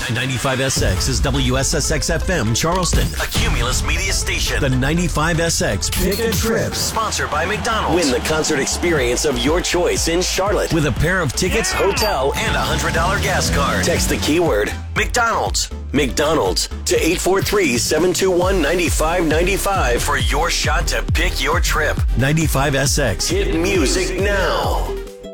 95SX is WSSX-FM Charleston, a Cumulus media station. The 95SX Pick a Trip, sponsored by McDonald's. Win the concert experience of your choice in Charlotte with a pair of tickets, hotel, and a $100 gas card. Text the keyword McDonald's. McDonald's to 843-721-9595 for your shot to pick your trip. 95SX. Hit music now.